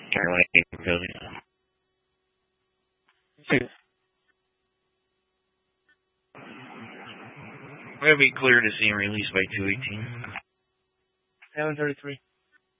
Carolina building. We'll be clear to see him released by 218. 733.